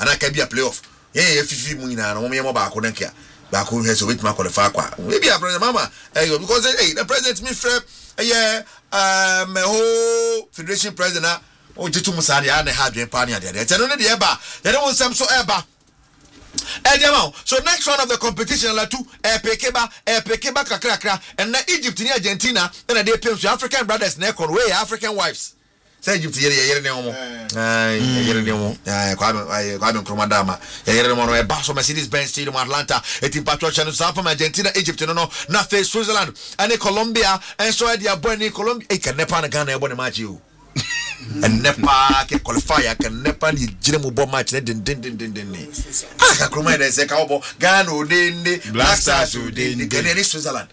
and I can be a playoff. Yeah, if you mean I don't know about Koneka. Back who has a bit more qualified. Maybe a president mama. Because the president me friend my whole federation president or Jitu Musadi and the Hadrian Pania. It's only the Eba. They don't want some so Eba. So next round of the competition la two Pekeba Kakra and Egypt in Argentina and they pay African brothers neck on way African wives. Say Egypt Kwame Nkrumah a Basso Mercedes-Benz Stadium Atlanta, in Patriots South from Argentina, Egypt, no face Switzerland, and Colombia, and so idea Bonnie Colombia, can never Ghana about match you. And never can qualify, can never need Jim Bob match. I can command as a cowboy, Ghana, Black Stars, Switzerland.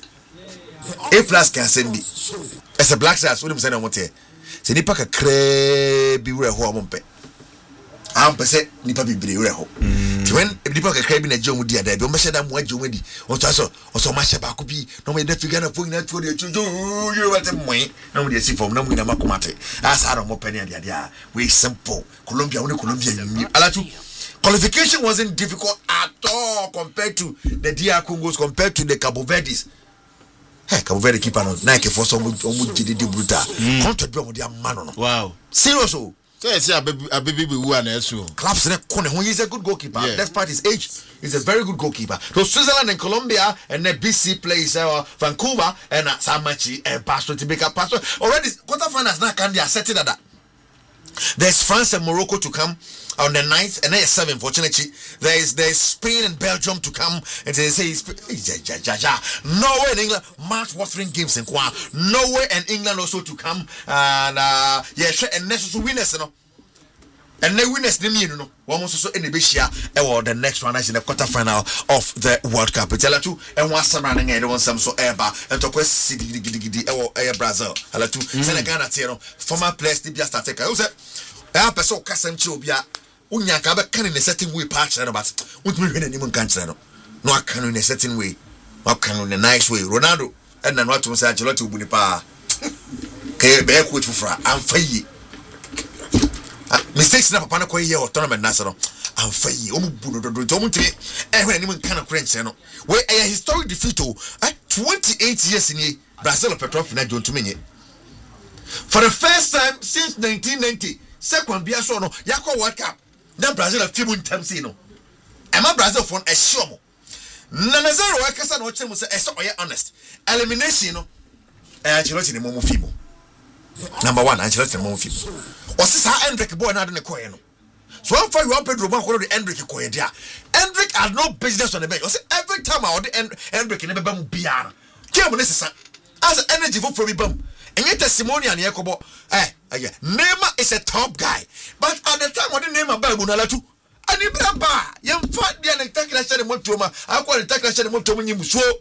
A plus can send me as a Black Stars, what I'm saying, I want to say nipa kakra bi wure ho ompe am pese nipa bi wure ho ti when nipa kakra bi na je omudi ada bi o mehye da mo aje omudi o to so ma hye ba ko bi no me da figa na fogina to de chujo you what moi na mo de si form na mo na makomate asa ro mo peni ade ade we simple Colombia alatu qualification wasn't difficult at all compared to the DR Congos, compared to the Cabo Verdes. Hey, Cabo Verde keeper no Nike for some did brutal. Contract be on their man. Wow. Serious. So say a baby who are so. Claps in a corner. He's a good goalkeeper. Yeah. Despite his age, he's a very good goalkeeper. So Switzerland and Colombia and then BC plays Vancouver and Samachi and Pastor to make a pastor. Already quarterfinals now can be settled at that. There's France and Morocco to come on the 9th, and then 7th. Unfortunately, there's Spain and Belgium to come, and they say Norway and England mouth-watering games in Kwa. Norway and England also to come, and and next winners, you know. And the winners, you know, one also in the Bishia, the next one is in the quarterfinal of the World Cup. It's a two, and one surrounding and one some so Eba, and to quest City Brazil. Alatu, Senegal, former players, Tibia Stateka. I said, I person Cassan Chobia, Unyaka, can in a certain way patch, but with me when anyone can say no. No, I can in a certain way, I can in a nice way. Ronaldo, and then what to say, Gelotti Bunipa. Bear quit for I'm fine. Mistakes na papa na kwa here tournament na so amfa yi omubuno ehwe anyone kind of French no we a historic defeat 28 years in Brazil Petrov na jontumenye for the first time since 1990 second bia so no yakọ World Cup na Brazil afimu ntamsi no ema Brazil for a sure mo na Nazaro akasa na ochemu say eso oye honest elimination no Ancelotti ne momo fimu number 1 Ancelotti ne momo fimu Osisa Hendrick boy na de koye no. So I'm for you Pedro man the Hendrick koye dia. Hendrick had no business on the bench. Every time I order Hendrick in bam biara. Game no sisa. As energy for me bam. Enye testimonial na yakobo. Neymar is a top guy. But at the time when the Neymar ba na latu. Ani bra ba. Yem fa dia na tackle share mo toma. Akwa na tackle share mo toma nyimu so.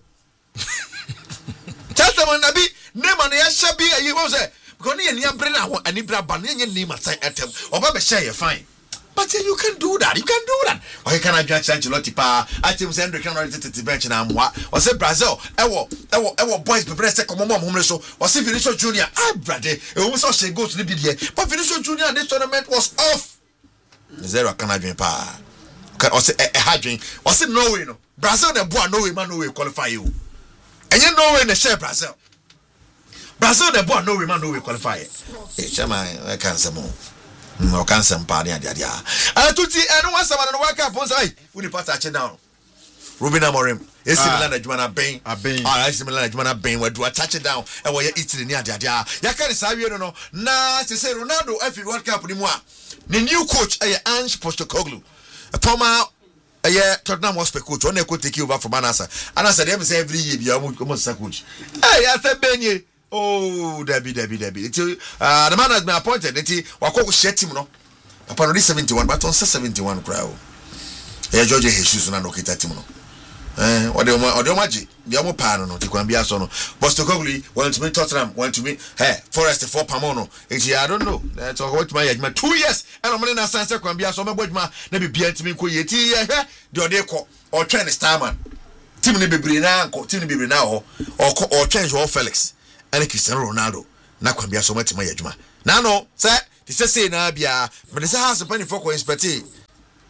Tell man na bi Neymar na ya shabi ayi wo say because you bring out and Ibra Banyan name at them or Baba share fine. But you can do that. You can do that. Why can I judge Ancelotti pa? I think Sandro can already to the bench and I'm what? Or say Brazil, our boys be breast come on homeless. Or say Vinicius Junior. Brother, it almost all she goes to the video. But Vinicius Junior, this tournament was off. Zero can I drink pa? Or say a hard drink. Or say Norway no. Brazil the boy Norway man Norway qualify you. And you Norway in the share Brazil. Brazil the boy no man no qualify. Chama I can't say more. No can some party and dia. Tuti and one someone on World Cup on say we the pass touch down. Ruben Amorim. Esi Milan adwuma ben. Esi Milan adwuma ben we do touch down and we Italy near dia. Ya can say we no na say Ronaldo every World Cup ni mu a. The new coach Ange Postecoglou. A former Tottenham Hotspur coach on go take over from Anasa. Anasa dem say every year be almost coach. Hey, I say Benye. Oh, Debbie. The man has been appointed. Wako share team no. Upon 71, but on 71 crowd. George Jesus na no kita team no. Odeomaji, the omo pan no. Tikwambia so no. Postecoglou want to be Tottenham, want to be Forest for Pamono. I don't know. That's what my 2 years. And I'm na sense kwambia so mebodma na bibia ntimi ko yeti the odeko or train Starman. Team ne bebre na anko, team ne bebre na ho. Or change or Felix. And Cristiano Ronaldo na kwambia so matima yadwuma na no say they say na bia me say house pani for ko inspect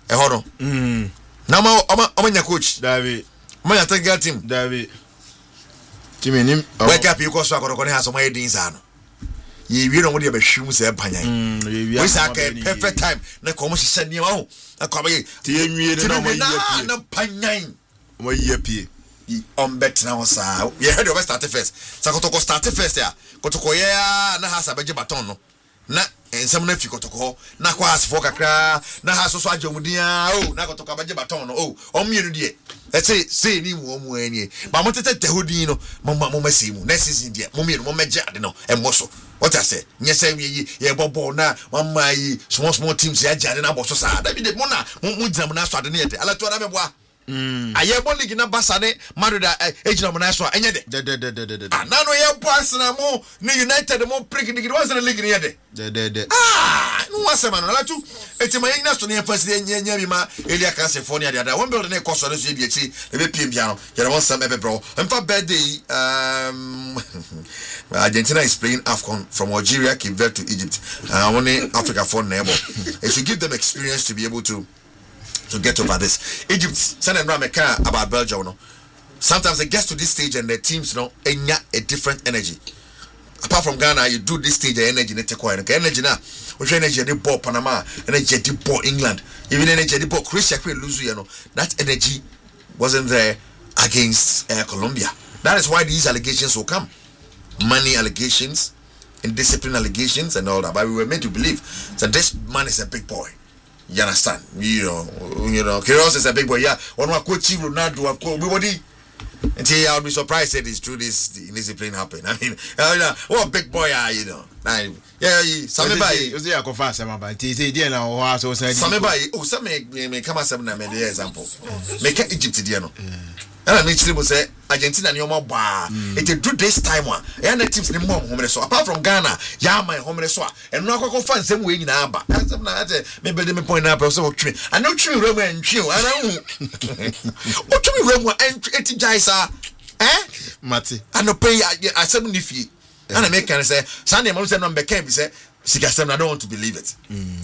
hold on. Now, I'm your coach. David. My technical team. David. Timmy, wake up, you go so I can have some ideas. You don't want to be shoes, say, Panya. We say, perfect time. The commercial send you out. A comedy. No Panya. Why ye on bet now, sir. You heard of started first. Sakotoko started first there. Kotokoya, na has a budget baton. Na, and some nephew Kotoko, na quas for Kakra, na has also a jomudia, oh, na Kotoka budget baton, oh, ommunity. Let's say, ni woman, but I wanted to Hudino, Mamma Simu, Nessis India, Mummy, Momajadino, and Mosso. What I say, yes, ye bobo na, one my small teams, Jadina Bossa, that be the Mona, Muzamana Sadanete, Alatua. I have only in a bassane, Maruda, agent of Naswa, and yet, and now we have passed more, New United, the more pricking it wasn't a league yet. No, what's a man, I like to. It's my national first day, Yamima, Elia California, the other one building a cost on the CBC, the PM piano, you want some ever bro. And for bad day, Argentina is playing AFCON from Algeria, Cape Verde to Egypt, only Africa for neighbor. It should give them experience to be able to get over this. Egypt send and Rameka about Belgium. No? Sometimes it gets to this stage and the teams a different energy. Apart from Ghana, you do this stage energy energy now. Which energy they bought Panama, energy they bought England, even energy they bought Croatia lose that energy wasn't there against Colombia. That is why these allegations will come. Money allegations, indiscipline allegations and all that. But we were meant to believe that this man is a big boy. You understand? You know, Kyrgios is a big boy. Yeah, one more coach, Ronaldo, everybody. And I'll be surprised that it's true this discipline happened. I mean, what big boy are you know? Yeah, somebody. Was there a confess about it? He now so said somebody. Oh, some may come as some example. Make Egypt, and I need to say Argentina and your mom bar. It do this time one. And the teams the mom home so apart from Ghana, my home so and no go find same way in Aba. Maybe let me point out also tree. I know tree Roman and chill. I don't what to be Roman and Jaisa. Mati. I no pay I 70 fee. And I make can say Sunday mom said number can be say I don't want to believe it.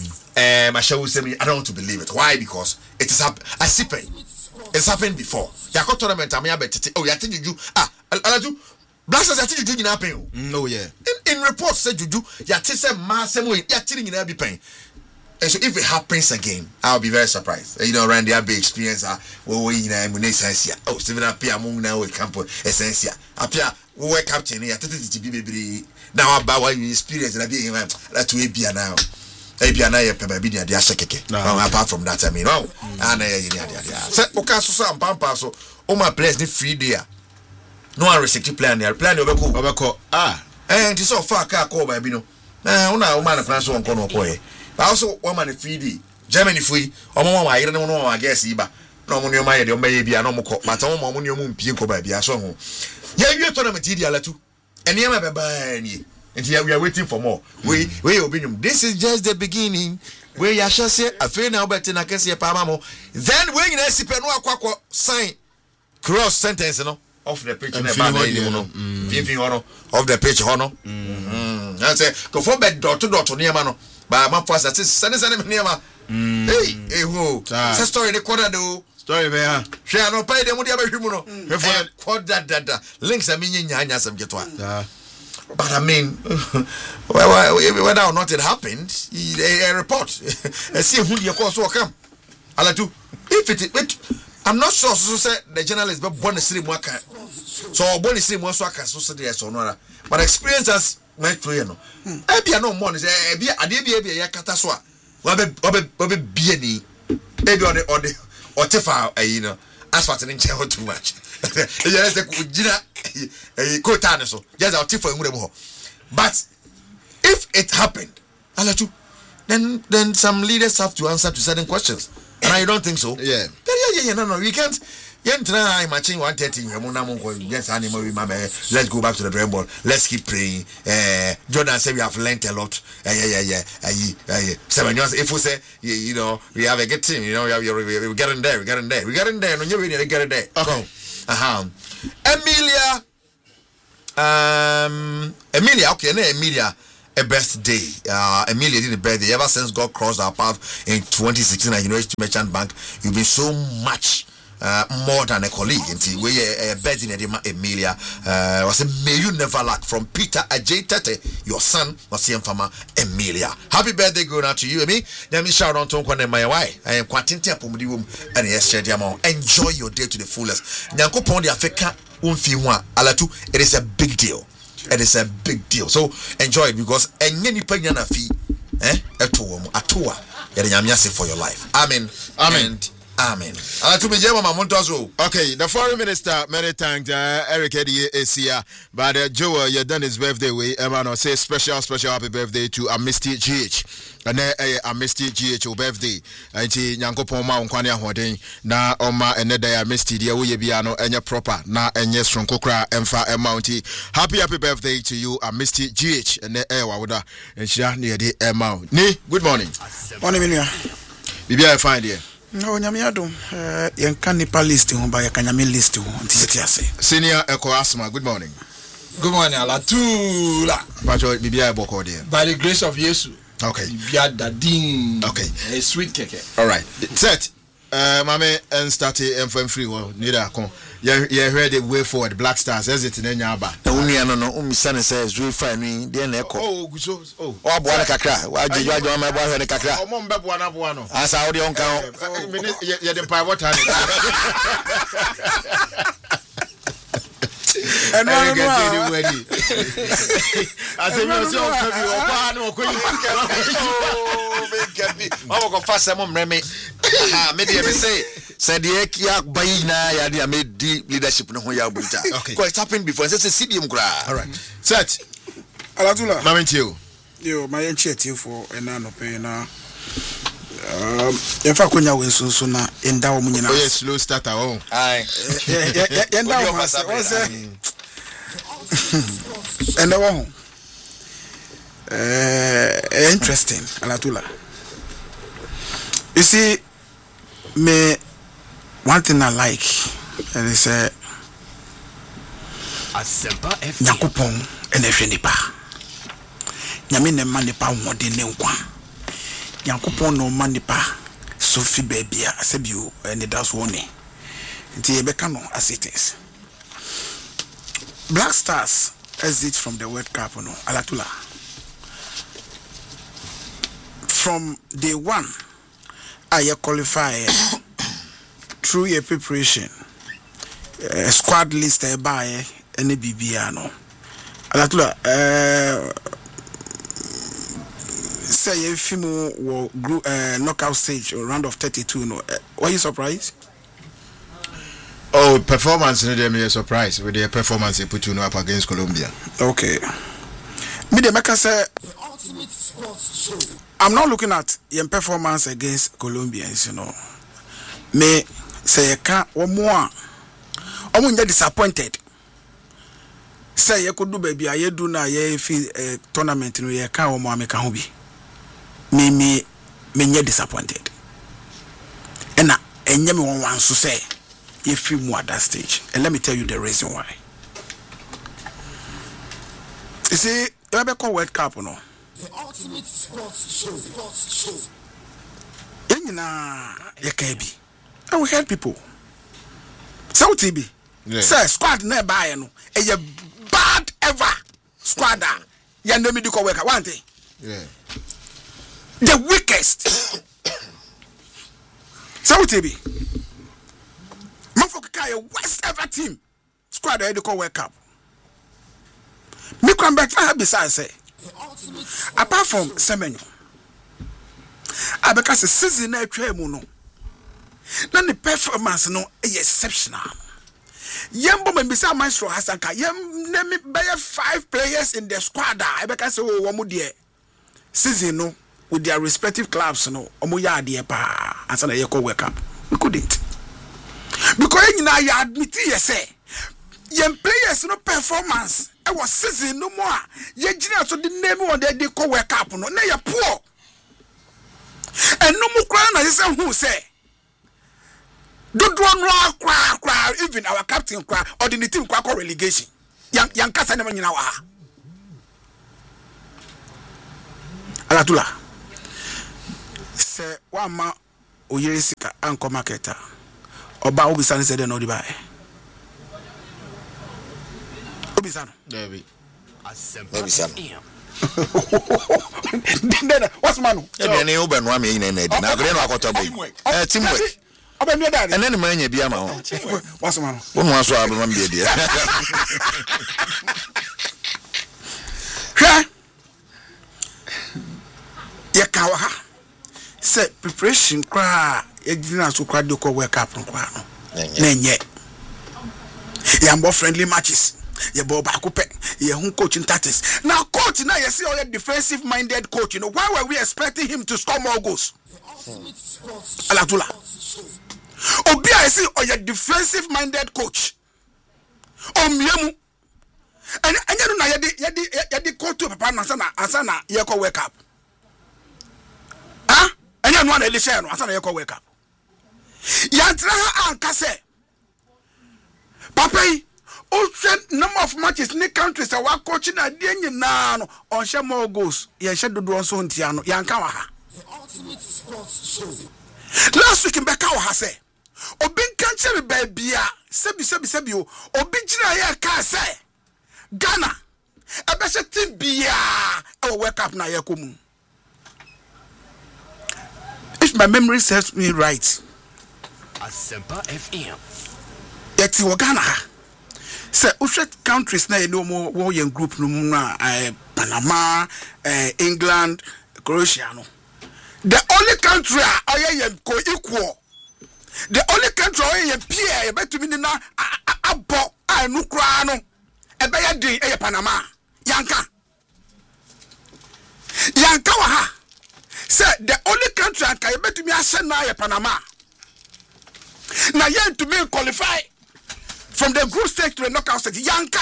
My show will say me I don't want to believe it. Why? Because it is I see pain. It's happened before. Yako tournament I bet oh ya think you alaju blasters ya think you na pain. No yeah. In reports said you ya think say massem way ya think you be pain. And so if it happens again, I'll be very surprised. You know, Randy Abbey experience we na essence. Oh, Stephen Apia among now with camp essence. Apia we captain ya think be now about what you experience and be that we be now. Ebiana ye peba bi dia shekeke. Apart from that I mean, oh, and say okay so pampa so o my players ni free there. No one restrict plan there. Plan obeko. And this so far car call by bi no. Una o man plan so onko no koye. But also one man free day. Germany free. Omo wa yire no no wa guess iba. No mo ni o ma ye de o ma ye bia no mo ko. But omo ni o mo mpie ko ba bia so ho. Ye wie tournament dia latu. And ye ma beba ni. And here we are waiting for more. We opinion. This is just the beginning. We are just say I feel now better. I can see a palmamo. Then when you see Penua Quaco sign cross sentence, no, off the pitch. Off the pitch, honor. I say go for bed door to near mano. But my first assist send near ma. Hey, who? It's a story the quarter do. Story there. Share no pay them with the other human. Quarter links a meaning Yanya some get one. But I mean, whether or not it happened, a report. I see who your course will come. I'll do. If it, I'm not sure. So say the journalist, but born a stream worker. So born a stream worker. So say yes or no. But experience has my friend. I be no more. I be a cataswa. Wabe be any. Maybe on the or tefa. You know, as far as in too much. Yes, but if it happened, I'll let you. Then some leaders have to answer to certain questions. And I don't think so. Yeah. No, you can't. I'm matching 130. Let's go back to the drawing board. Let's keep praying. Jordan said we have learned a lot. Yeah. 7 years. If we say, you know, we have a good team. You know, we're getting there. We're getting there. No, you're really getting there. Okay. Emilia, okay, Emilia, a birthday. Emilia did a birthday. Ever since God crossed our path in 2016 at University Merchant Bank, you've been so much more than a colleague. And we a birthday Emilia was a may you never lack from Peter Ajay Tete, your son was here from Emilia. Happy birthday going out to you, Emi. Let me shout out to my wife. I am quantinti apomdium and yes, enjoy your day to the fullest. Nyanko Pondi Africa Unfiwa Alatu, it is a big deal. It is a big deal. So enjoy it because any panyana fee atua yanyamiase for your life. Amen. Amen. Amen. Okay, the foreign minister many thanked Eric Eddie Asia, but Joe, you done his birthday way. Emmanuel say special happy birthday to Amnesty GH. And Amnesty GH birthday. And Yankopon Ma Unkwane Hoden na Oma and Neda Amnesty dia we biano enya proper na enye sronkokra emfa emounty. Happy birthday to you, Amnesty GH and wawuda and Shia near the amount. Good morning. Morning, Minia. Bibia fine dear. No, Nyamiadum, Yankan Nipa list home by a Kanyami list home. Senior Echo Asma, good morning. Good morning, Alatula. Pacho Bibia Boko dear. By the grace of Yesu. Okay. Bibia Dadin. Okay. A sweet cake. All right. Set. Mame and started FM free. Well, neither come. You heard the way forward. Black Stars. Is it in Nyaba? Only no. Son says we find then echo. Oh, so. Oh, Buana Kakra. Why do you want my boy the Kakra? Oh, Mom Buano. As I already on count. You're the private time. And I get ready. I said, I will fast some Remy. Maybe I say, said the Ekia Baina, I made deep leadership in Hoya Buta. Okay, quite happened before. It's a CBM cry. All right, set Alatula. Moment you, my initiative for an anno pay now. If I could now win soon, endow me. Oh, yes, slow starter. Oh, aye. And the one interesting, Alatula. You see, me one thing I like, and it's Nyakupon and Efenipa. Nyamine manipa wode ne nkwa. Nyakupon no manipa Sophie baby asebiu and that's one. Nti ebeka no as it is. Black Stars exit from the World Cup no Alatula. From day one, I qualify through your preparation. Squad list by any BBA Alatula say if you group knockout stage or round of 32 no were you surprised? Oh, performance no dey me surprise with the performance they put you up against Colombia. Okay. Me dey make say I'm not looking at your performance against Colombians, you know. Me say you can't one more. I'm disappointed. Say you could do baby I do na ye feel tournament no you can't one make can be. Me disappointed. And na enye me one so say if you more at that stage. And let me tell you the reason why. You see, you have a World Cup, no? The ultimate sports show. Yakabi. I will help people. So TB. Say squad nearby, no. A bad ever squad. Ya no me do work. One thing. Yeah. The weakest. So TB. A West ever team squad ready to World Cup. Me come back besides say apart from Semenyo because the season na twemu no na the performance no is exceptional. Yembo me bisa Maestro Hasanka yem name by 5 players in the squad because oh omo de season no with their respective clubs no omo ya de pa ansa na ye ko World Cup. We couldn't. Because you know you admit you say young players no performance I was season no more you jina so the name on they call World Cup no na you poor and no more cry na say who say do no cry even our captain cry or the team cry relegation yang kasa na nyina wa Alatula. Se wama oyeresika anko marketa. Oba obisani se de no di buy. Obisano. Debbie. What's man? Yeah, any open one me in na green wakoto boy. Teamwork. Oba mi daddy. And then man ye bia ma ho. What's man? Wo mo aso abema bi dia. Hwa. Ye ka wa ha. Say preparation kra ye gina so kra de ko wake up kra no. Nenye. Yambo friendly matches. Ye bo ba ko pe ye hun coaching tactics. Now coach now you see all defensive minded coach, you know, why were we expecting him to score more goals? Alatula. Obi I see all your defensive minded coach. Omiemu. And you know you di coach to papa ansana ye ko wake up. Ah? And you know na share no ansana ye ko wake up. Yantra anka say papa number of matches in the countries are coaching at the end now on share more goals. Yes, do so Tiano, Yankawa. Last week in Bekawa has said, Obin country baby, Sebi, Obijina ya ka say, Ghana, a better team be our wake up na yakumu. If my memory serves me right, Asempa FM. Yet you Ghana. Say ushet countries na no more warrior group no na Panama, England, Croatia no. The only country are ko equal. The only country are peer beto mi na abo anu kra no. E be ya din Panama. Yanka wa ha. Say the only country aka beto mi ahye na Panama. Na yen to me qualify from the group stage to the knockout stage, Yanka.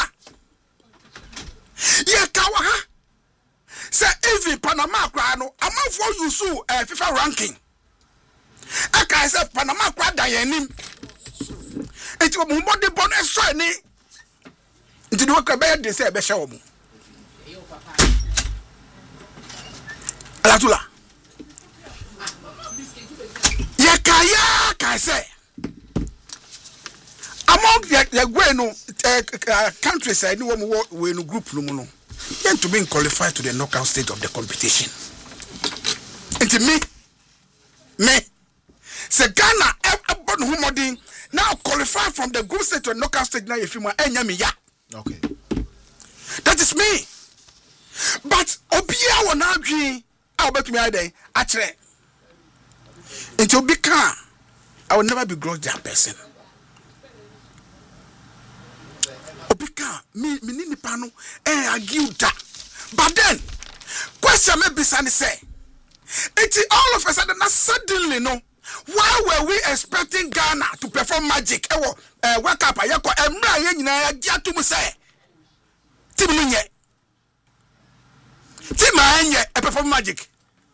Yakawa. Say even Panama crano, among for you so FIFA ranking. I can say Panama crowd Dianim. It will move the bonus shiny. Into the work of bed, they say Beshaw. Alatula. Yakaya, can say. Among the countries I know we in group no then to being qualified to the knockout stage of the competition. And to me say Ghana now qualify from the group stage to the knockout stage now if you want Okay. That is me. But Obia will now be I'll bet me day actually until become I will never begrudge that person. Me nini pano argue that. But then question me bisani say it all of a sudden suddenly no why were we expecting Ghana to perform magic wake up ayeko emra ye nyina ya to mu say team anye perform magic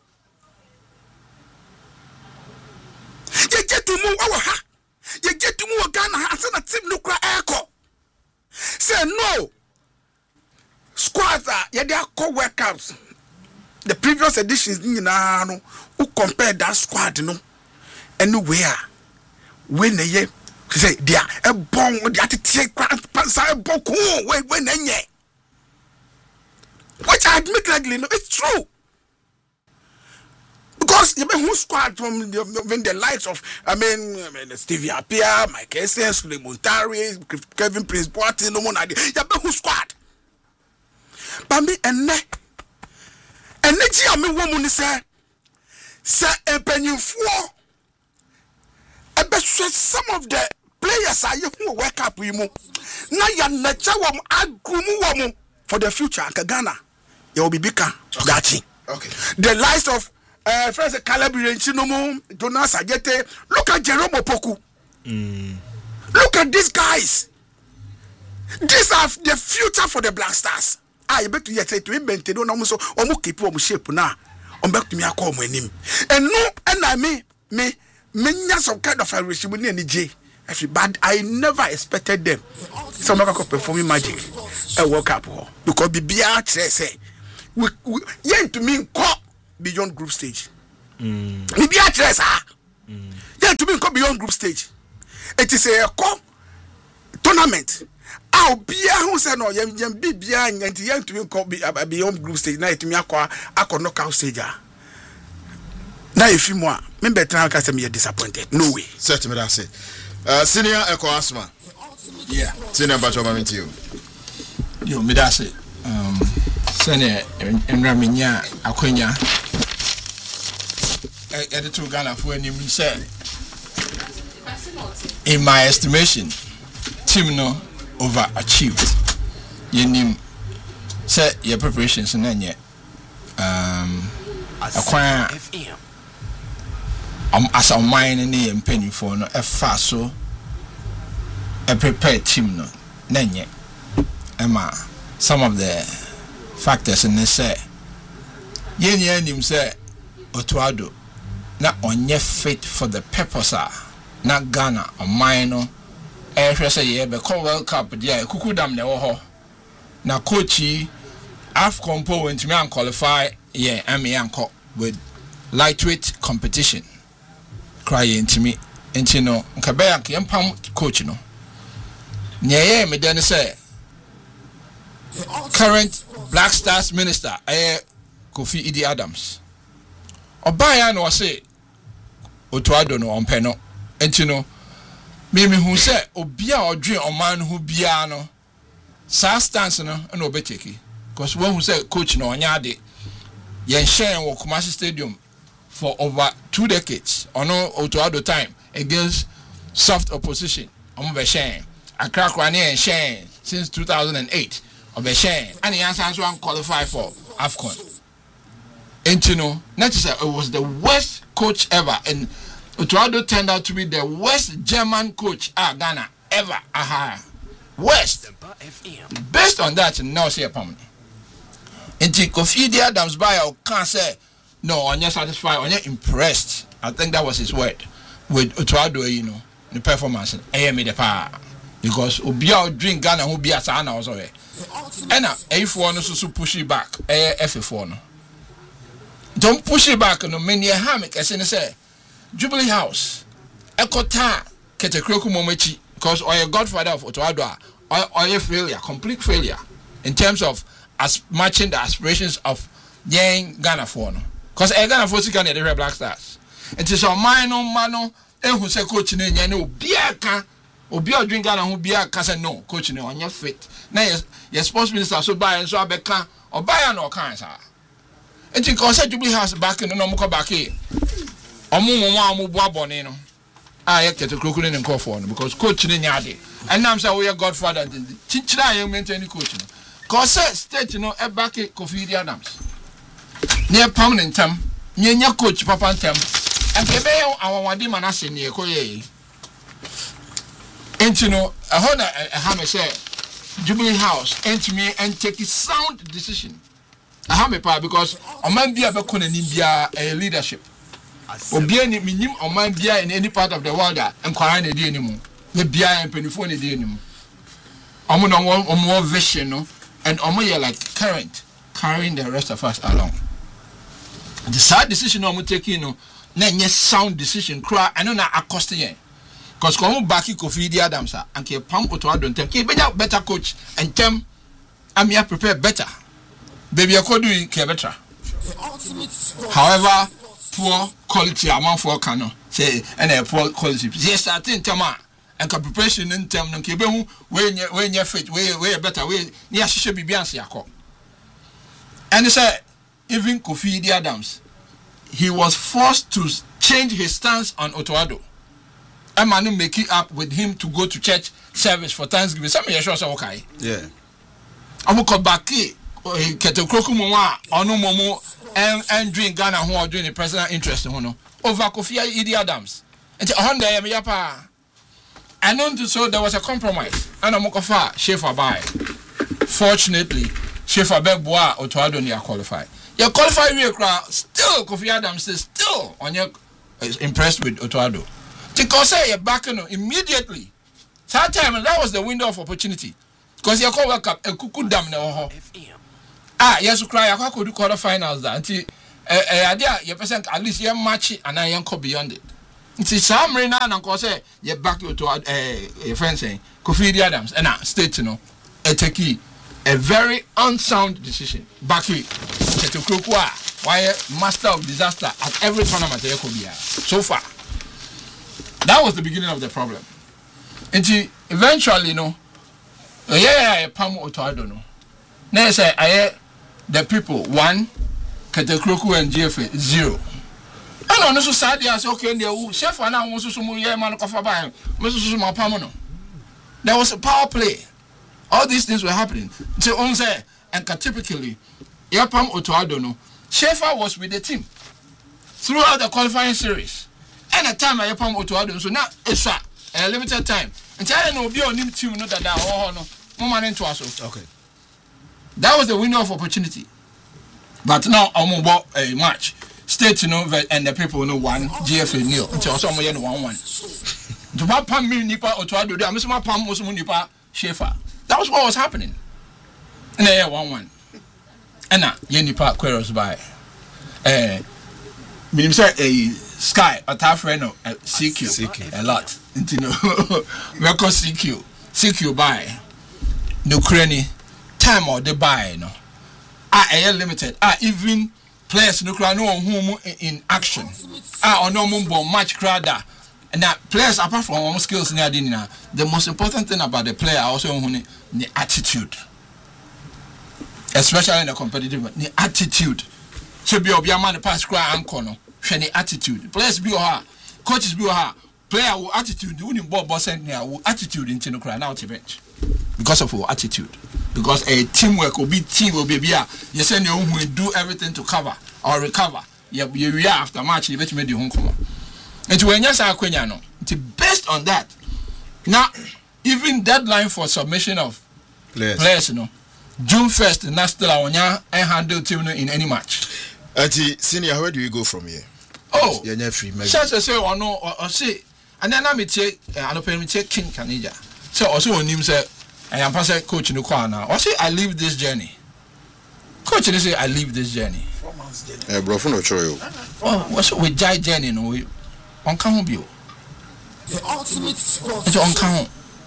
ye get to mu ha ye get to mu Ghana asana team no kra eko. Say no. Squads are they are called World Cups. The previous editions, who compare that squad, anywhere when they say they are a bomb with the attitude, when they which I admit likely no, it's true. Because you mean who squad from the likes of Stevie Appiah, Mike Essence, Montari, Kevin Prince Boateng, no one idea. You mean who squad? But me and I woman say a penny for I bet some of the players are you who wake up with you. Now you're not for the future. Ghana, you will be bigger. Okay. The likes of first Calabria Chinomo, Jonas Ajete. Look at Jerome Opoku. Look at these guys. These are the future for the Black Stars. I bet you say to him, they don't almost almost keep on shape now. On back to me, I call my name. And no, and I me some kind of a regime with any J. But I never expected them. Some of them performing magic. I woke up because BBR say we to me beyond group stage. Maybe I dress yeah, to me come beyond group stage. It is a tournament. I'll be a who said no, yam be behind and young to me beyond group stage. Now to me, I could knock out stage. Now if you want, remember Trump can say me disappointed. No way. Certainly, that's it. Senior Echo Asma. Yeah. Senior Bacho to you. Yo, me that's it. Senior Raminya Aquina. Editor Ghana for any said. In my estimation, team no overachieved. You name set your preparations and then yet acquire as a mine and penny for no a fast so a prepared team no then yet Emma some of the factors in this say yen him say Otuado na onye fit for the purpose na Ghana or minor ehwe say ye be call World Cup dia kukudam na wo ho na coachy AFCON po went me and qualify yeah me anko with lightweight competition cry into me into no nkabe yampam coach no nye me den say current Black Stars minister Kofi Idi Adams Obaya no say Otuado no ompe no enti no me hu say obi a odwen oman hu bia no sa stance no na obeteki because when who say coach no onya de yen share wo Kumasi Stadium for over 2 decades ono Otuado time against soft opposition omo be share Accra Kwane yen share since 2008 obe share and he answer so qualify for AFCON. And you know, not to say it was the worst coach ever, and Otuado turned out to be the worst German coach Ghana ever hire. Worst. Based on that, now say a permanent. And Kofi Idi Adams buyer can't say no, I'm not satisfied, I'm not impressed. I think that was his word with Otuado, you know, the performance. I made the power because Obia drink Ghana who be as Anna also. And A4 no so push it back. F4 no. Don't push it back no many hammock as in say Jubilee House Ekota Ketekroku Momechi because or a godfather of Otuado or a failure, complete failure in terms of as matching the aspirations of young Ghana for no because Ghana for can the Black Stars. It is a minor mano who say coach no biaka Obia drink Ghana who biaka say no coach no on your fit. Now your sports minister so buy and so abeka or buy no cancer. And think I said Jubilee House back in the normal back here. Omu Bwaboni no. I get a crocodile and call for because coaching in Yadi. And now I'm saying we are godfather. Chichira young maintain coaching. Cause state you know a back Kofi Idi Adams. Near permanent term, near coach Papa term. And Pebe our Wadi Manase near Koye. And you know a honor a hammer say Jubilee House enter me and take a sound decision. I have a power because a man be a leadership. Or be any minimum or man be in any part of the world and quarry a day anymore. The beer and pennyphone a day anymore. I'm on more vision and like current carrying the rest of us along. The sad decision I'm taking no sound decision cry I know not accosting because come back Kofi Idi Adams and keep pump to add on them keep better coach and them I'm here prepared better. Baby, I could do it better. However, poor quality amount for cano say and a poor quality. Yes, I think Tama and preparation in term no kebe when you fit way better way near should be Biansi Yako. And he said even Kofi Idi Adams, he was forced to change his stance on Otuado. Emmanuel make it up with him to go to church service for Thanksgiving. Some of you sure okay. Yeah. I will come back here. Ketekroku mwa ono momo and drink Ghana who are doing the personal interest no over Kofi Idi Adams and on there me yapa and so there was a compromise and Amokofa Shefa by fortunately Shefa Beboa Otuado near qualify you qualify we still Kofi Adams is still on your impressed with Otuado because say you back immediately that time that was the window of opportunity because you call World Cup and Kukudam na ho yes, cry. I could do quarterfinals that idea you present at least you match and I go beyond it. It's some now and say you back to a friend saying Kofi Adams and state take a very unsound decision. Back why master of disaster at every tournament so far. That was the beginning of the problem. And eventually, Pam Otoado no. Now say the people 1, Ketekroku and GFA 0. And on the society as okay, the chef and I want to man of there was a power play. All these things were happening. So on say and typically, Pam Otoado no. Schaefer was with the team throughout the qualifying series. And a time I Pam Otoado so now it's a limited time. And I know be on him team no that no man into us. Okay. That was the window of opportunity. But now I'm about a match. State and the people 1 GFA nil. Until some 1-1. To Pam me nipa Otoado, I'm Mr. Pam was nipa Schaefer. That was what was happening. And they 1-1. And now nipa Queros by meaning say a Sky a tough friend of CQ a lot. We call CQ buy no cranny time or the buy no limited even players no crowd no whom in action or no mumbo match crowd and that players apart from skills near dinner the most important thing about the player also the attitude, especially in the competitive the attitude. So be a man the pass cry anchor no the attitude players be her coaches be her player with attitude the winning ball send near attitude into the crowd now to bench because of our attitude, because a teamwork will be you send your own do everything to cover or recover you after match you bet me the home come and when you say no based on that now even deadline for submission of players June 1st and still on and handle team in any match. Senior, where do you go from here? Oh, you're free. Say or no or say, and then I me take King Canija. So also on him say I am passer coach no now. Or say I leave this journey. Coach they say I leave this journey. 4 months journey. Bro, for no choyo. Oh, what's with jai journey no we on come bio. The ultimate sport. It's on come.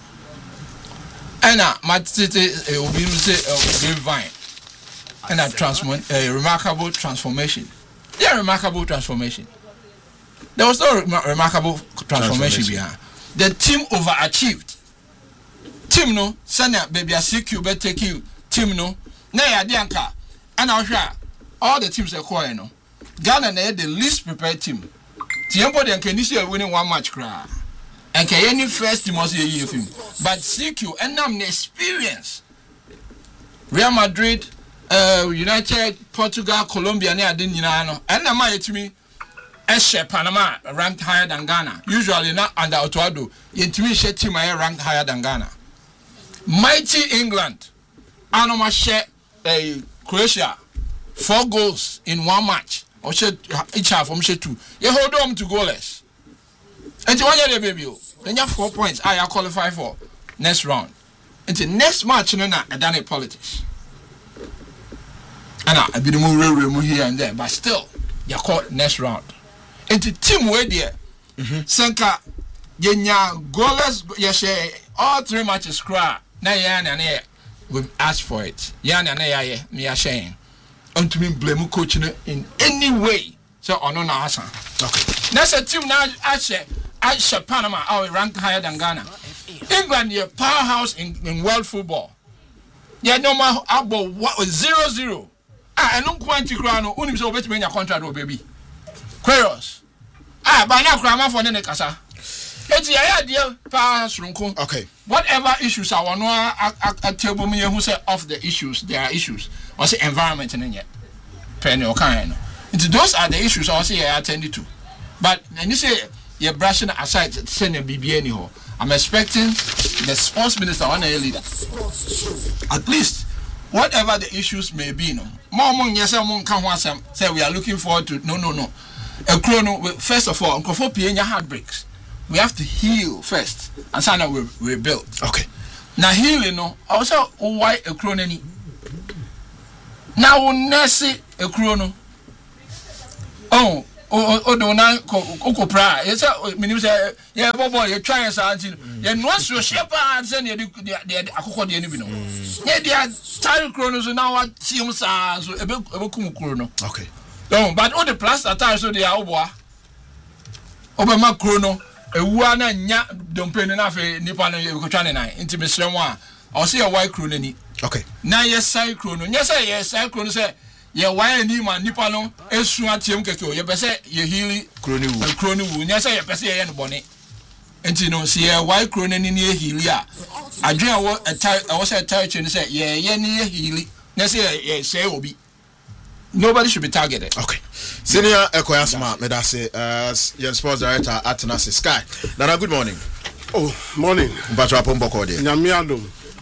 And my city will be grapevine. And a remarkable transformation. Yeah, remarkable transformation. There was no remarkable transformation behind. The team overachieved. Team no, Sanya baby, I CQ, but take you. Team no, Naya Dianka, and I'll share all the teams acquire no. Ghana they the least prepared team. Tiempo and Kenisha winning 1 match cry. And Kayani first team was a year film. But CQ and I'm the experience. Real Madrid. United, Portugal, Colombia, and I didn't know. And I'm to me, Eshe Panama ranked higher than Ghana. Usually not under Otoado. Yet to me, she team ranked higher than Ghana. Mighty England, Anoma share Croatia, 4 goals in 1 match. Or each half from 2. You hold on to goalless. And to 1 year, baby, then you have 4 points. I qualify for next round. And the next match, no, I done it politics. And I be the move here and there, but still, you call next round. And the team where there, Senka, Yenya, goalless, you all 3 matches cry. Now, yeah, we ask for it. Yeah, me are saying. And to me, blame coaching in any way. So, on no answer. Okay. That's a team now, I Panama, our rank higher than Ghana. England, your powerhouse in world football. Yeah, no more about 0-0. And no quantity crown, only so better your contract, baby. Queros. By now, Grandma for the Casa. It's the idea, pass Runko. Okay. Whatever issues I want to table me who say off the issues, there are issues. Or say environment in it. Penny or kind. Those are the issues I say I attended to. But and you say you're brushing aside send a BB anyhow. I'm expecting the sports minister on a leader. At least whatever the issues may be, no. More yes, say we are looking forward to no. A chrono first of all, for heartbreaks. We have to heal first, and so now we rebuild. Okay. Now healing, no. Also, why a chrono? Now nurse a chrono. oh do na okopra yes minim say ye bobo ye try santi ye no so shepa say ne de akokọ de ni bi no ye dia tire chrono so now what see sa so ebekum chrono okay but all the plaster tire so they are oboa obema chrono ewua na nya dompeni na fe nipa no ye kotwa ne nan nti mesrem a o say ye white chrono ni okay na ye sai chrono nya say ye sai chrono say ye why ni man nipa no esu atiem keke o ye pese ye healy kroni wu nya say ye pese ye no bone enti no see ye why kroni ni ye healy a adwen awo say tie chain say ye ni ye healy nya say ye say obi nobody should be targeted. Okay. Senior Ekoyasma Medase, your sports director at Tenase Sky. Nana, good morning. Oh, morning. Batra Pomboko de. Nyamiado.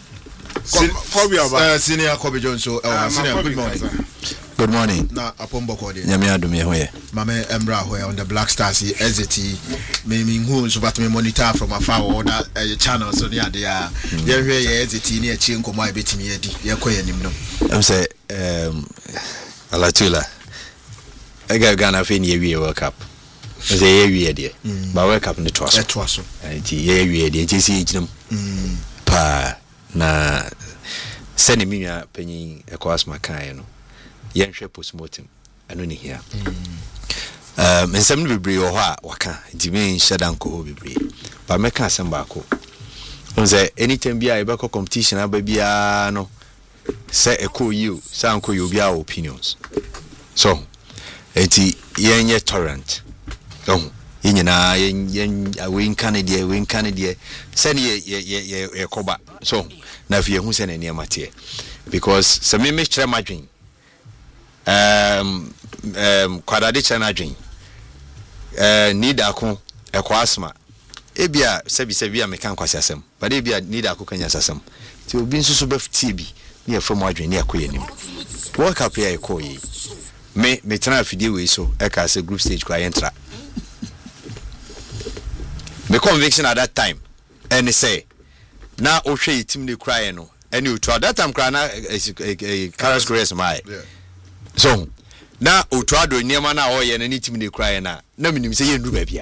Senior Kobe Jones, senior, good morning. Good morning. Na Apomboko de. Nyamiado me hoye. Mame Embra hoye on the Black Stars SZT. Me who so but me monitor from afar order channel so near there. Ye hwe ye SZT ni echi nkomo abetimi ye di. Ye koye nim no. Am say Alatula. I got Ghana fin ye World Cup. Say ye de. Ba World Cup ne twaso. Twaso. Enti ye de jisi ginam. Pa na send me ya penny Ekoyasma kan no. Ye nhwe postmortem. Ano ni here. Nsem no bebre wo ha waka. Dimi nhyedan ko bebre. Ba meka asem ba ko. Onze anytime bia e be competition aba bia no. Say echo you, sanko you be our opinions. So, eti yenye torrent. Oh, yenyina yen win Canada, send ye koba. So, na fi hu send ene matie. Because se me kyerɛ madwen. Kwadade kyerɛ nadwen. Need ako Ekoyasma. Ebia sebi me kan kwasi asem. But ebia need ako kanya asem. Ti obi nso so baftie bi. Near from Adrian near Queen. Work up here, call ye. Me try video we so I say group stage cry enter. The conviction at that time, and they say, now O'Shea team they cry no, and you try that time cry now a Carlos Grace my. So now Otrado near mana or any team they cry now. No meaning say you do baby.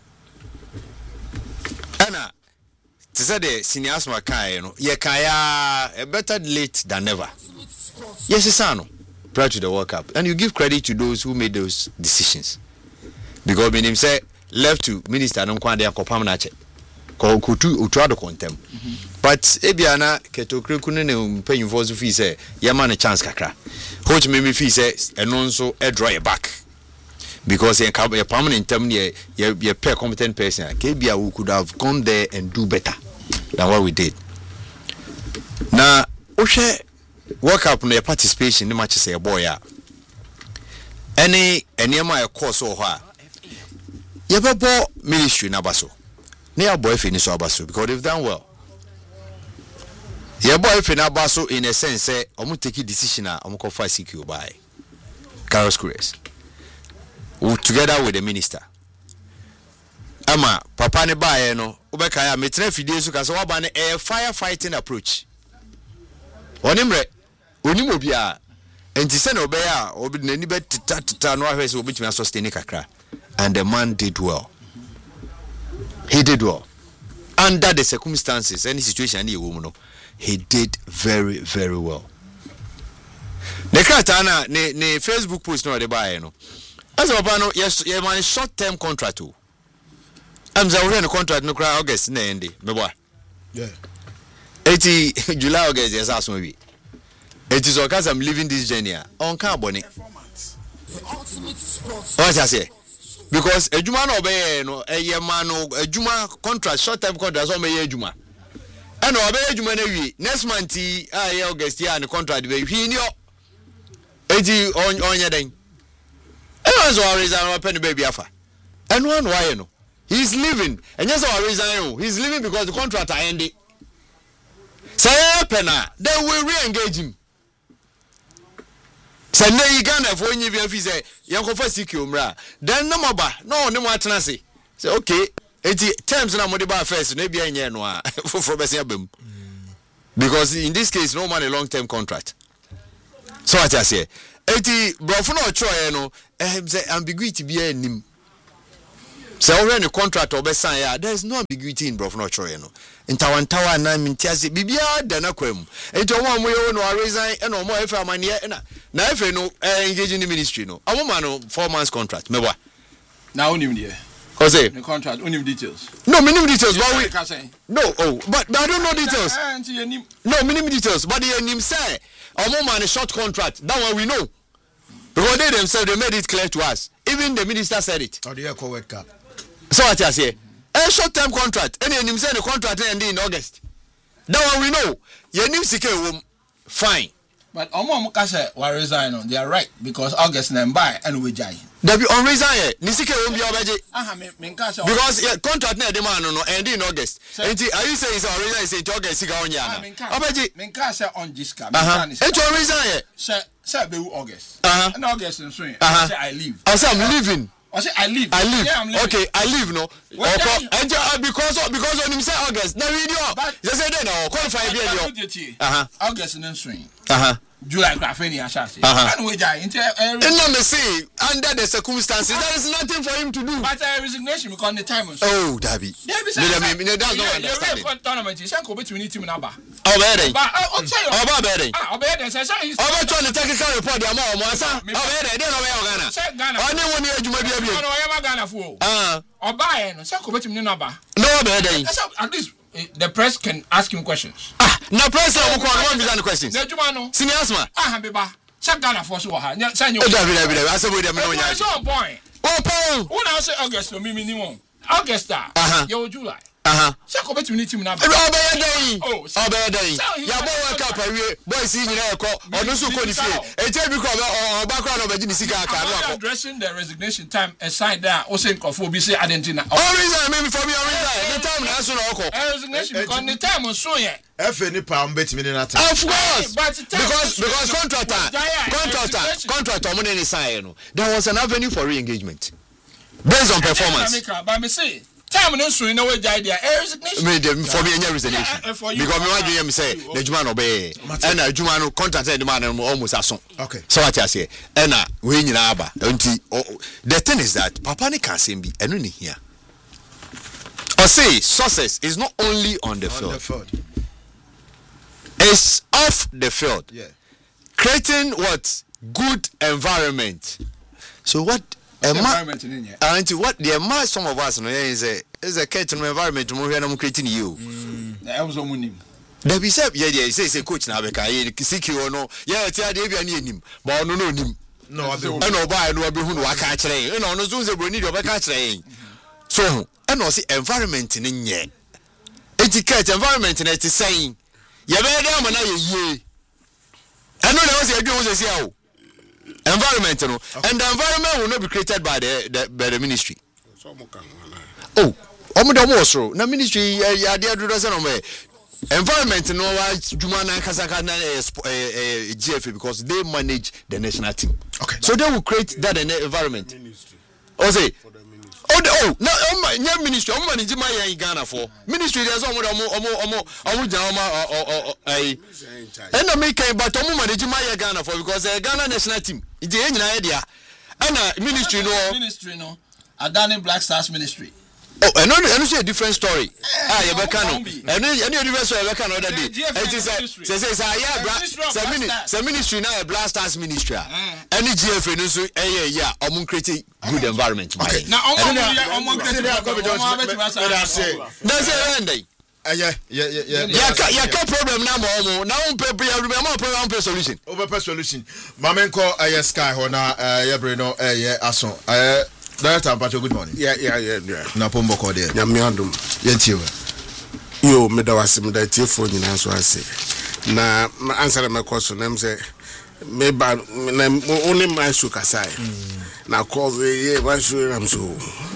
Anna. Say the senior asma kai no ye kaya better late than never. Yes sano prior to the World Cup, and you give credit to those who made those decisions because when him say left to minister no kwande akopam na che ko kutu otuado contem but ebiana ketokreku ne mpanyimfo so fi say ye ma ne chance kakra coach me fi say eno nso e draw you back because a permanent term ye pair competent person kebia we could have gone there and do better than what we did. Now, Oshe World Cup no participation in matches a boy ya. Any my course or ha. Yebabo ministry na baso. Near boy finish abaso because they've done well. Your boy finish abaso in a sense say omu take decision na omu ko fight CQ by Carlos Cruz. Together with the minister. Ama papa ne bae no ubeka ya metre fidie so kase waba ne firefighting approach onimre onim obi a enti se na obeya obi nani betata no ahwe se obetimi sustain kakra and the man did well. He did well under the circumstances any situation any woman no he did very very well. Ne krata na ne Facebook post no de bae no as papa no yes man short term contract o I'm saying the contract no cry August na end me boy. Yeah. 80 July August yes as we. It is because I'm leaving this journey on carbon. What I say? Because a juma no be no a year man no a juma contract short term contract so me juma. And no be juma na wi next month August ya the contract be hwi ni o. 80 on your den. And was always an open baby afa. And one why no. He's leaving. And yes, our reason he's leaving because the contract ended. Say pena, then we re-engage him. Say no, you can't have when you say you go for CQ mra. Then no more no more tenancy. Say okay, 80 terms na mo dey buy first. No be any no for besia bem. Because in this case, no man a long-term contract. So what I say? Eti brofo no choye no say ambiguity be anim. So already the contract obesan ya there is no ambiguity in brofo no choye no. Ntawantawa na mintiase bibia da na kwam. Enti omo amoye no resign e no omo efe amane na efe no engage in the ministry no. Omo no 4 months contract meba. Now onim there. Cause the contract onim details. No, minimum details but we no, but I don't know details. No, minimum details but the name say omo man a short contract. That one we know. Because they themselves they made it clear to us. Even the minister said it. Or the echo word cap. So what I say? A short term contract. And him say the contract end in August. That one we know. Your name sike fine. But omo kase wa resign on. They are right because August na buy and we jai. They be on resign. Ni sike won be obeje. Me kase. Because contract na dey man no end in August. And are you say is on resign say August sika on ya na. Obeje. Me kase on jiska. And on resign. Say be August. And August nso say I leave. I say I'm leaving. I say I leave. Yeah, I'm leaving. Okay, I leave no. And because when him say August, na video. You say then no qualify be there. August nso. July Grafeni Ashasi. And we die into and let me say under the circumstances there is nothing for him to do. But resignation because the time was oh Dabi. That's not understanding. Tournament is go between team number. Obere. Obere. Obere say Obeto the technical report dey am o asa. Obere dey no be Ghana. Oni woni adwuma bia bia. No we Ghana fo. Obaye no say go between number. No Obere. At least the press can ask him questions. Na press no go one be questions. Na juma no. Senior asma. Beba. Check Ghana for so ha. Say you. David. Asa we dem no nya. So point. Oh, who now say August no me minimum. August you July. Say go between team na. Obey day. Obey day. Ya boy wake up awie. Boys yi nyina ekọ. Onu so ko ni fie. Eje bi ko oba kwa no beji ni sika aka no akọ. Addressing the resignation time aside there o say nkofo bi say Argentina. Reason maybe for me reason. The time na so na ọkọ. Resignation because the time so ye. Efe ni pa mbetimi ni nata. Of course. Because contractor money ni sign no. There was an avenue for re-engagement based on performance. But me say time no so in a way idea resignation. For me any resignation. Because me want you say the juma no be and juma no contract the man almost aso. Okay. So what I say and we nyina aba. The thing is that papa ni can say bi eno ni here. Or say success is not only on the field. It's off the field. Yeah. Creating what? Good environment. So what environment in here? What the some of us know is a creating environment we creating you. I was on him. There be say say coach na beka CQ no. Yeah, tia dey bia na enim. But no nim. No abi. E no buy no abi hu no waka kire. E no so say bro need obeka kire. So, e no say environment ni nye. Educate environment na it is saying you better than na ye. I know there was a good say environment no, and the environment will not be created by the ministry. Oh, omo na ministry ya dey do say no me. Environment no wa juma na kasaka na GFA because they manage the national team. Okay. So they will create that environment. Ministry. O say oh no nya ministry o manage my in Ghana for ministry there's omo and make but omo manage my Ghana for because Ghana national team it dey nyina dia and ministry no Adani Black Stars ministry. Oh, and no say a different story. You be can no. And you different story be can other day. It is say ministry now a Black Stars ministry. Any GFA no so yeah omo create good environment. Okay. Now omo create yeah problem na mo na on pay solution. Over solution. Mamenko sky ho na yebre no aso. Director Pacho, good morning. Yeah. Na pombo ko there. Ya me adum. Yentiwe. Yo me da wasim da tiefo nyina so ase. Na answer my question am say me ba na only my show kasai. Na call ye one show am so.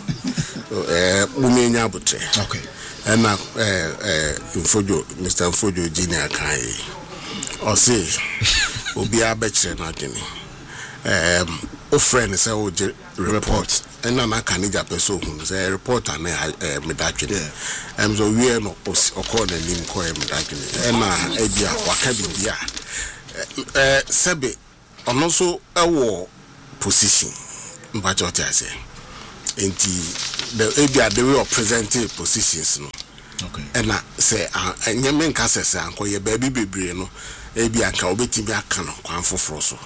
Umenya botre. Okay. And na Mfojo Mr. Mfojo Junior kai. O say obi abekire na gini. O friend say o report. And na kanija person say report and medakene em so we no okọ na nim ko medakene e na ebia waka bibia sebe ɔno nso ɛwɔ position mpacho ɔte ase nti the way of presenting positions no okay ɛna sɛ nyame nka sɛ ankɔyɛ baabi bebree no ebi anka obetimi aka no kwan foforo so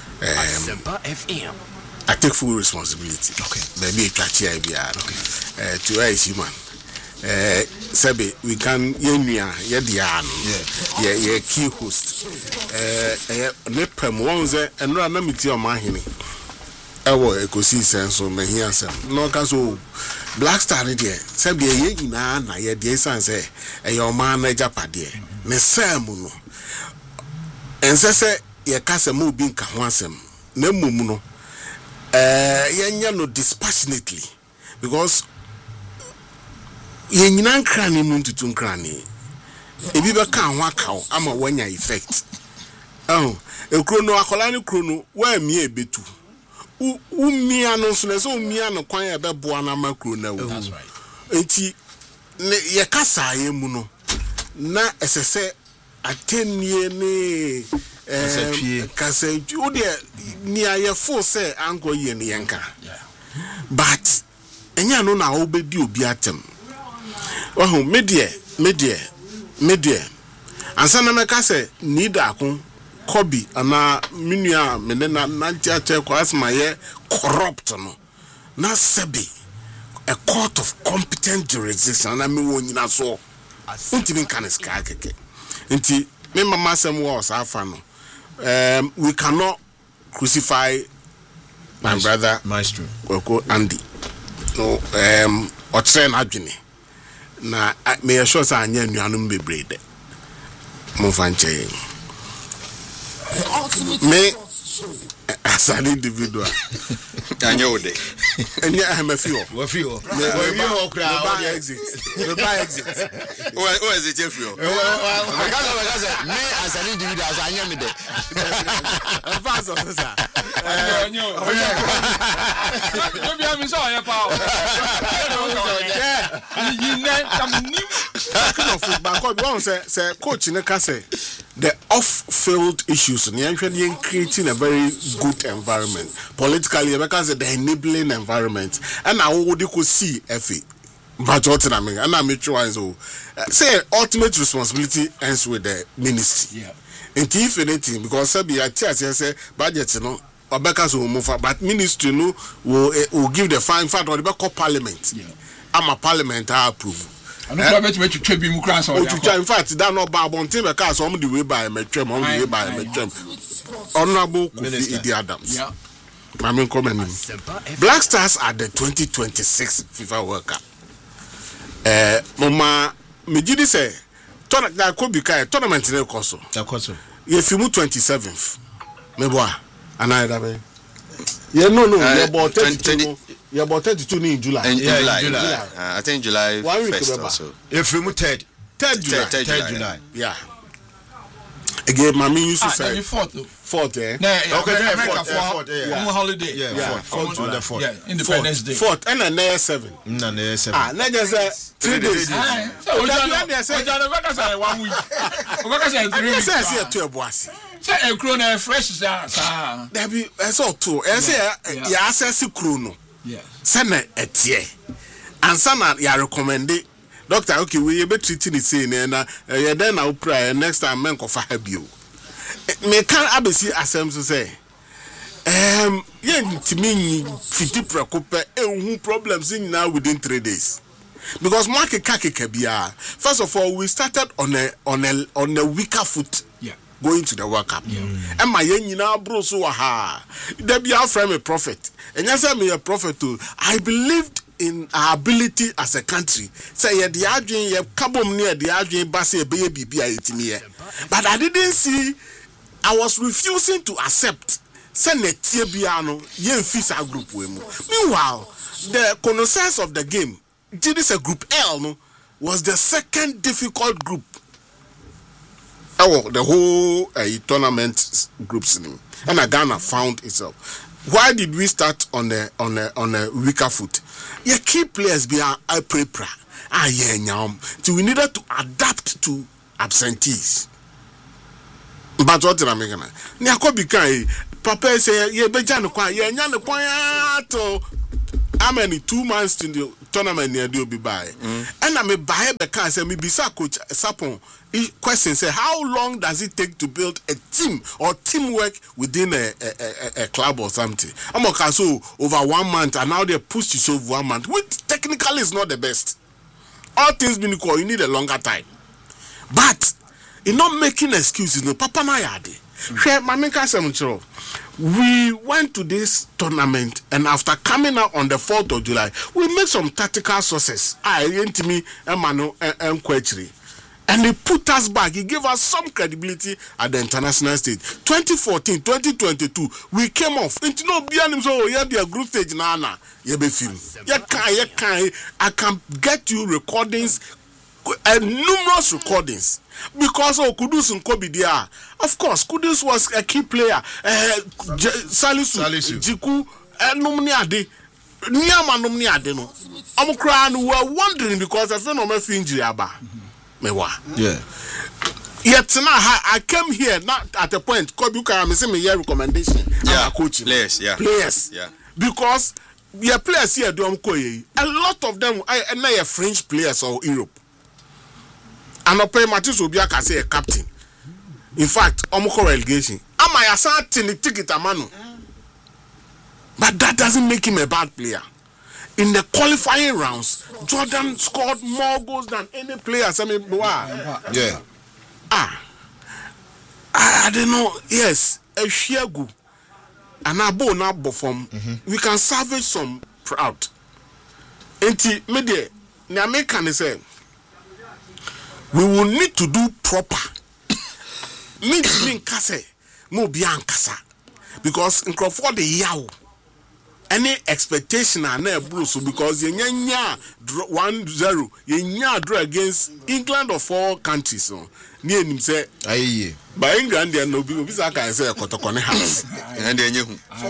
FM I take full responsibility okay baabi etwachi ai bia no to I human Sebe, we can yenua yedia no ye key host nepem wonze enra na meti o mahene ewo ekosi senso mahia sem no ka so Black Star ne de sebe ye nyina na ye de sanse eye o ma na japade ne sam no ensese ye kasa mu bi nka ho asem na mum no yenya no dispassionately because ye nyina nkrani mu ntutu nkrani ebi be ka ho akaw ama wanya effect ekro no akola ne kro no wa mi ebetu umia no so na so umia no kwan e be boa na makro na wo that's right enti ye kasa ye mu no na esese atenie ne kasa o de ni aye fo se anko ye ne yanka but enya no na obedi obi atem oh media ansa na meka se need akon kobi ana minua me na ntia kwa asma ye corrupt no na sebi a court of competent jurisdiction na me wonyina so untimi kan ska keke nti me mama sem wo safa no we cannot crucify my brother maestro Koko Andy no otre na adwene na me sure say anya nuanum bebre de mo fanche me as an individual anya ode anya ahmafio we feel we crowd exit o exit fio me as an individual as anya me de advance of sir don't be am so ya pa football say coach ne ka say the off-field issues in creating a very good environment politically because the enabling environment and I would see FA majority and I'm sure so say ultimate responsibility ends with the ministry and if anything because say budget but ministry no will give the fine fact or the parliament I'm a parliament I approve. I don't know to trade mu class or in fact that no ba bontin be ka so the way by metwem on the way by metwem honorable Kofi Idi Adams I mean comment Black Stars at the 2026 FIFA World Cup mama me gidi say that could be tournament na koso ye fimu 27th me boa another be no ye about 32 you about 32 in July. July. I think July 1st or so. If we move 3rd July. Yeah. Again, mommy used to say 4th. Eh? Okay, on holiday. Yeah, 4th on the 4th. Yeah, Independence Day. 4th and then 7. No, 7. Now just 3 days. So we 1 week. We say 3 weeks. Say 2 boys. Say a krona fresh sir. There be so 2. Say ya access krono. Yes. Sana etie. And sana ya recommend it. Doctor, okay, we be treating it say na ya then na upra next time men ko fa habio. Me kan abesi asem so say ye ntimi fiti prekope ehun problems in now within 3 days. Because market kakeka bia. First of all, we started on a weaker foot. Yeah. Going to the World Cup. And my nyina bro so ha. There be our friend a prophet. And yes, I'm a prophet too. I believed in our ability as a country. Say the adwin ye kabom near the adwin base be bibia etimi. But I didn't see. I was refusing to accept. Send a Tiebiano, yen fisa group wemu. Meanwhile, the connoisseurs of the game, this a group L no, was the second difficult group. The whole tournament groups in him. And Ghana found itself. Why did we start on a weaker foot? Your key players be a prepra. So we needed to adapt to absentees. But what I'm making, Niakobi Papa say, ye bejan the quiet, ye nyan the quiet. How many 2 months in the tournament near do be by? And I may buy the car, say, me bisa coach Sapon. Question say, how long does it take to build a team or teamwork within a club or something? I'm okay, so over 1 month, and now they push to over 1 month, which technically is not the best. All things being equal, you need a longer time. But in not making excuses, no, Papa Nayade. We went to this tournament, and after coming out on the 4th of July, we made some tactical sources. Me, Emmanuel, and Kwechiri. And he put us back. He gave us some credibility at the international stage. 2014, 2022, we came off. Into no beyond so yeah, be a group stage nana. Yeah, be film. I can get you recordings and numerous recordings. Because Kudus and Kobe there. Of course, Kudus was a key player. Salisu, Jiku, and Numniade. Niama Numniade no. I'm crying, we were wondering because I feel no more injury aba. Yeah. Yet now I came here not at a point. Kobe can say me recommendation. Yeah, coaching players. Yeah, players. Yeah, because we are players here. Do a lot of them are French players or Europe. And Ope Matis will be a captain. In fact, Omoko relegation. Am I a certain ticket a manu? But that doesn't make him a bad player. In the qualifying rounds, Jordan scored more goals than any player. Yeah. I don't know. Yes, a Shiagu. And a bo na bofom. We can salvage some proud. Enti media, na American say. We will need to do proper. Mean kase, mo bian kasa, because in Crawford the yaw. Any expectation are near Bruce because you 1-0, you draw against England of all countries. So near him say, aye, by England there no be I can say a Kotokone house. And then you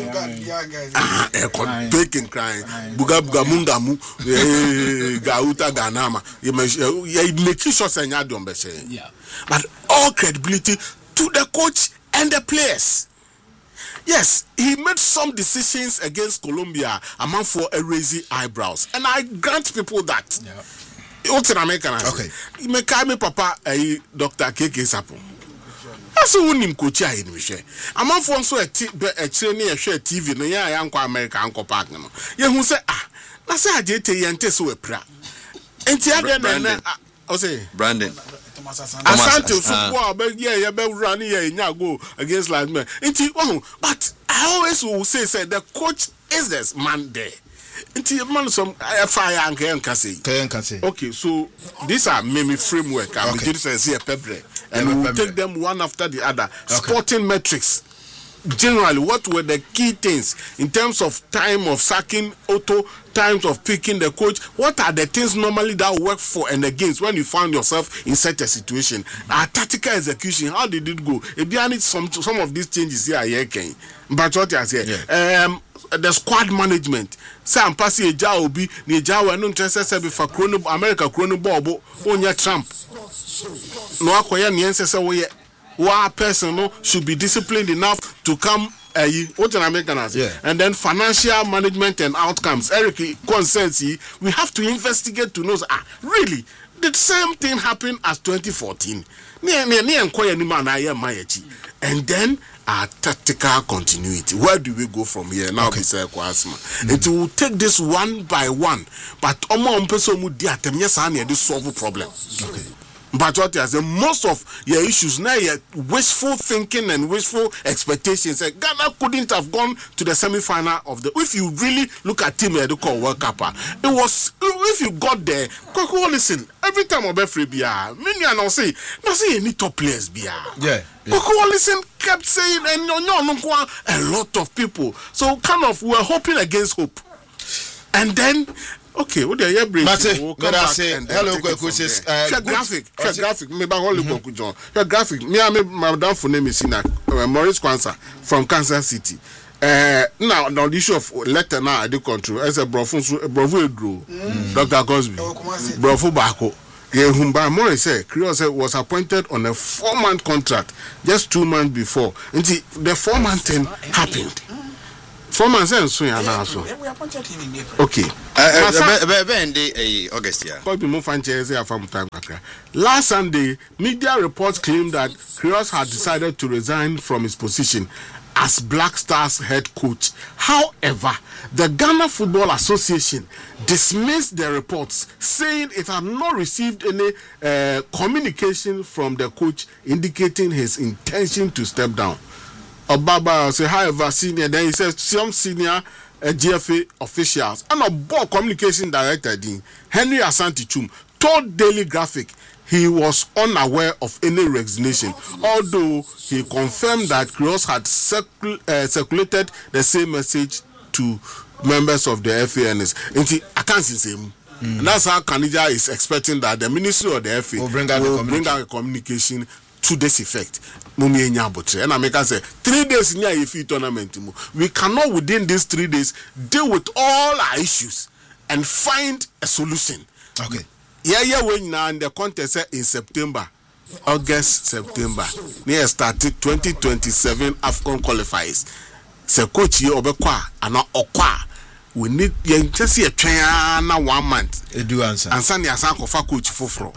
bacon crying, Buga Mundamu, Gauta Ganama. You make sure and Yadon Beshe. Yeah. But all credibility to the coach and the players. Yes, he made some decisions against Colombia among for raising eyebrows, and I grant people that. What's in American? Okay. Me papa Dr. KK Sapo. That's who him coach here in Michelle. Among for so a training a share TV no ya uncle America uncle park no. You who say na say ajete yente so epra. Enti again I say Brandon. Asante football, but yeah, run here go against like men. But I always will say the coach is this man there. Man some fire and can say. Okay, so these are many framework. I will say Pebre, and we will take them one after the other. Sporting metrics. Generally, what were the key things in terms of time of sacking Otto, times of picking the coach? What are the things normally that work for and against when you find yourself in such a situation? Our tactical execution, how did it go? If you need some of these changes here, but what I say, the squad management. Sam Passy a Jaobi, Nijawa, no interest for America, Chrono Bobo, Onya Trump. No, acquire Niensa way. One person should be disciplined enough to come what an American has. And then financial management and outcomes. Eric concerns we have to investigate to know really the same thing happened as 2014. And then our tactical continuity. Where do we go from here? Now we say it will take this one by one. But this solve a problem. Okay. But what is most of your issues now, your wishful thinking and wishful expectations. Ghana couldn't have gone to the semi-final of the. If you really look at Team Educo World Cup, it was if you got there. Listen, every time I be free, many and I'll say, any top players, yeah. Listen kept saying, and a lot of people. So kind of we were hoping against hope, and then. Okay, what are you bringing? Hello, coaches. Graphic. Maybe only go John. Graphic. Me, Madam for name is Maurice Kwanzaa from Kansas City. Now the issue of letter now I do control. As a Brofu Edro, Dr. Cosby, Brofu Bako. Humba More said Krios was appointed on a 4-month contract just 2 months before. And the 4-month thing happened. 4 months and so also. Okay. August, yeah. Last Sunday, media reports claimed that Krios had decided to resign from his position as Black Stars head coach. However, the Ghana Football Association dismissed the reports, saying it had not received any communication from the coach indicating his intention to step down. Obaba say, however, senior, then he says some senior GFA officials and a board communication director, Henry Asante Chum, told Daily Graphic he was unaware of any resignation, although he confirmed that Krios had circulated the same message to members of the FANS. And I can't see him. And that's how Kanija is expecting that the ministry of the FA will bring out a communication to this effect. And I make us say 3 days in the tournament. We cannot within these 3 days deal with all our issues and find a solution. Okay. Yeah, when now the contest in September, September. Near started 2027 AFCON qualifiers. Se coach here obekwa ana okwa. We need just see a train na 1 month. Do answer. And Sunday asan kofa coach foforo.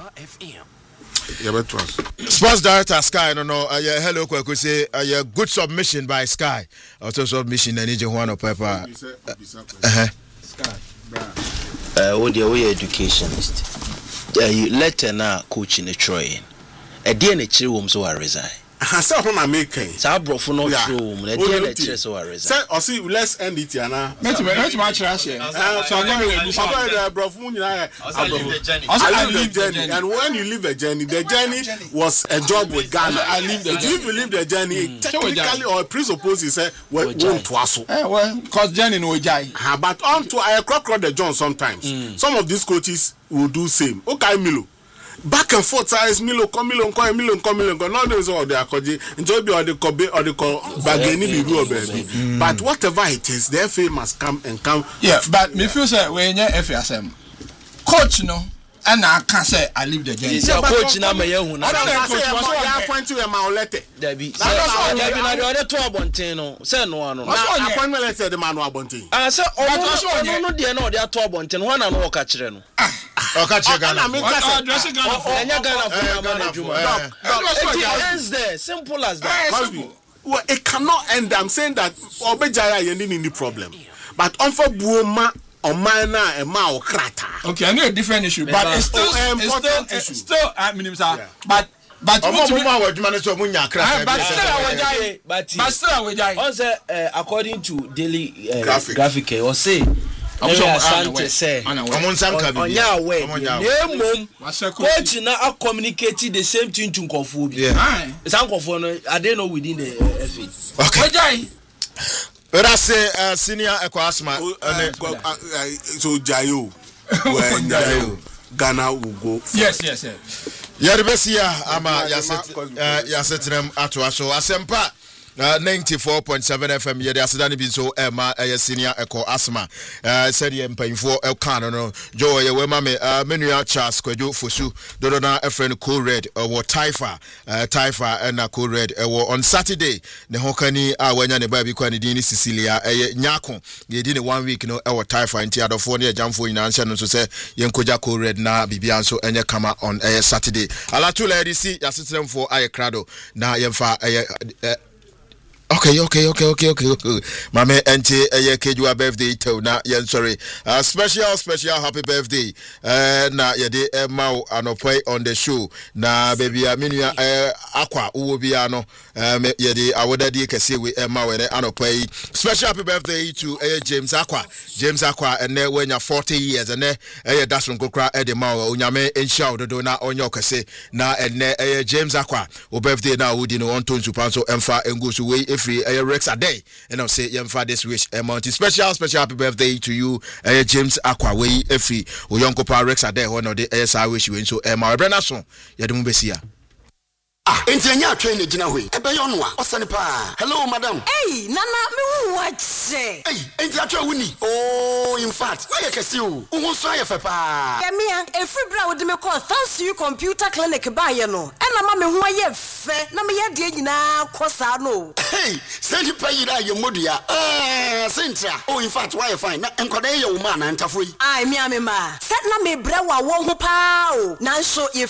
Sports director Sky, no, hello, Kwaku say, a good submission by Sky. Also submission and EJ Juan Pepper. Sky, what the way educationist. You let her coach in the Troy. A DNA chill so I resign. I saw when I make it. So I brought for no true. A DNA chill so I resign. Or see, let's end it, Yana. Let's match last year. So I'm going I leave the journey. And when you leave a journey, the journey was a job with Ghana. I leave the journey. If you leave the journey, technically or presuppose you say, well, because journey no jai. But on to I crack the John sometimes. Some of these coaches will do same. Okay, Milo. Back and forth size Milo come. Not those all the akodi. Enjoy be or the kobe or the bageni be go baby. But whatever it is, the FA must come and come. Yeah, but me feel say when you FASM coach no. And I can't say I leave the game. Yeah, coach na me yehu na. I appoint you a maolete. Debi. Debi na the 2 abonten no. Say no ano. Na appointment letter the man no abonten. Ah say ono no de na o de 2 abonten ho na no ka kire no. O ka kire Ghana. Addressing Ghana. Enya Ghana for management. It is there. Simple as that. Well, it cannot end. I'm saying that Obejaya yending in the problem. But on for Buoma Omana and Mao Krata. Okay, I know a different issue, but it's still important issue. Still, I mean, but according to Daily Graphic, or say. Coach now communicating the same thing to Kofu. It's unconformed. I don't know within the FA. Okay. But I say senior Equasma. So Jayo, when Ghana will go. Yes. Yaribesia ama yasetrem atwa so asempa 94.7 FM yede asedane bi so ema senior eco asma said ye mpanyfo elkan no jo ye we ma me menua Charles Kwadwo Fosu dodo na friend Cool Red or Taifa na Cool Red on Saturday ne hokani a wanya ne ba bi kwa ne din Cecilia nyako ye di ne 1 week no Taifa nti adofo ne jamfo nyina nse no so se ye nkoja Cool Red na bibia nso enye kama on Saturday alatu la edisi yasetremfo ayekrado na yemfa Okay. Mame ente kejua birthday to na yen sorry. Special happy birthday. Na yede mau anopoi on the show. Na baby minua aqua uwo biano. Yede awoda di kese we mau ene anopoi. Special happy birthday to James Aqua. James Aqua ene wenya 40 years ene dasun kokra ede mau unyame ensha ododo na onyo kese na ene James Aqua. O birthday na wudi no on tonsu panso emfa engusu we free Rex a day and I'll say for this wish amount special happy birthday to you James Aqua we free o yonko pa Rex a day one of the I wish you so my brother son ya dum besia Enti anya atwe ne gina hoi. Ebe yo no a, osane pa. Hello madam. Hey, nana me hu wache. Hey, enti atwe wuni. Oh, in fact, why you kesi o? Wo so aye fe pa. Ya mia, every bra wo de me call thanks to you computer clinic ba ye no. Ena ma me hu aye fe, na me ye de nyina kosa no. Hey, send pa yi da ye modua. Sentra. Oh, in fact, why you fine? Na enkoda ye wo ma na ntafo yi. Ai me ma. Set na me bra wa wo ho pa o. Nanso ye